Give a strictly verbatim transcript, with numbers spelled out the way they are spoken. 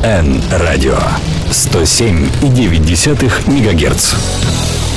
Эн Радио сто семь и девять десятых мегагерц.